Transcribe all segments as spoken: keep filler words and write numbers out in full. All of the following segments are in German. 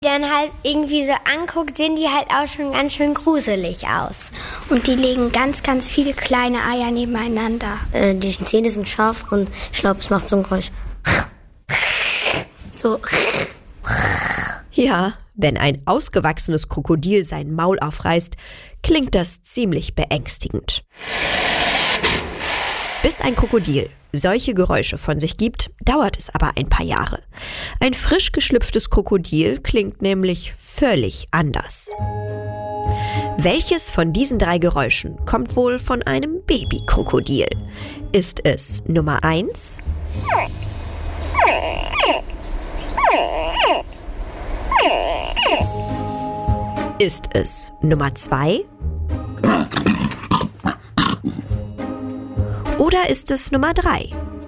dann halt irgendwie so anguckt, sehen die halt auch schon ganz schön gruselig aus. Und die legen ganz, ganz viele kleine Eier nebeneinander. Äh, die Zähne sind scharf und ich glaube, es macht so ein Geräusch. So. Ja, wenn ein ausgewachsenes Krokodil sein Maul aufreißt, klingt das ziemlich beängstigend. Bis ein Krokodil solche Geräusche von sich gibt, dauert es aber ein paar Jahre. Ein frisch geschlüpftes Krokodil klingt nämlich völlig anders. Welches von diesen drei Geräuschen kommt wohl von einem Babykrokodil? Ist es Nummer eins? Ist es Nummer zwei? Oder ist es Nummer drei?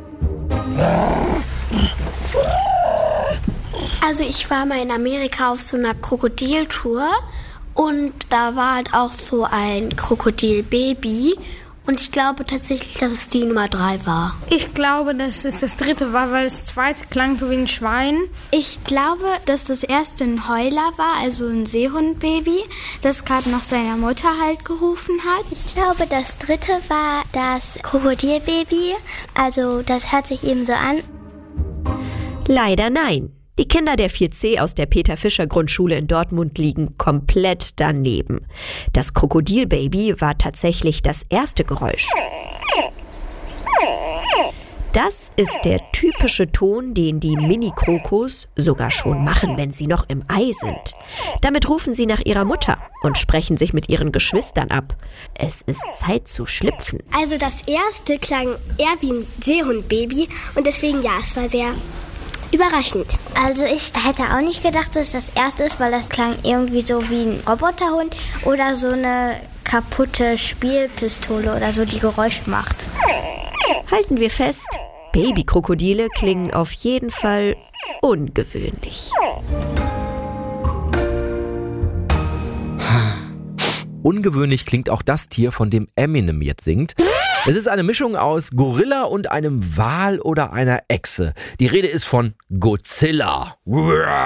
Also ich war mal in Amerika auf so einer Krokodiltour und da war halt auch so ein Krokodilbaby. Und ich glaube tatsächlich, dass es die Nummer drei war. Ich glaube, dass es das dritte war, weil das zweite klang so wie ein Schwein. Ich glaube, dass das erste ein Heuler war, also ein Seehundbaby, das gerade nach seiner Mutter halt gerufen hat. Ich glaube, das dritte war das Krokodilbaby. Also das hört sich eben so an. Leider nein. Die Kinder der vier C aus der Peter-Fischer-Grundschule in Dortmund liegen komplett daneben. Das Krokodilbaby war tatsächlich das erste Geräusch. Das ist der typische Ton, den die Mini-Krokos sogar schon machen, wenn sie noch im Ei sind. Damit rufen sie nach ihrer Mutter und sprechen sich mit ihren Geschwistern ab. Es ist Zeit zu schlüpfen. Also das erste klang eher wie ein Seehundbaby und deswegen ja, es war sehr überraschend. Also ich hätte auch nicht gedacht, dass das erste ist, weil das klang irgendwie so wie ein Roboterhund oder so eine kaputte Spielpistole oder so, die Geräusche macht. Halten wir fest, Babykrokodile klingen auf jeden Fall ungewöhnlich. Ungewöhnlich klingt auch das Tier, von dem Eminem jetzt singt. Es ist eine Mischung aus Gorilla und einem Wal oder einer Echse. Die Rede ist von Godzilla.